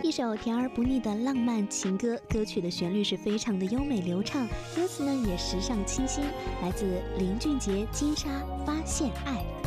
一首甜而不腻的浪漫情歌，歌曲的旋律是非常的优美流畅，歌词呢也时尚清新，来自林俊杰《金沙发现爱》。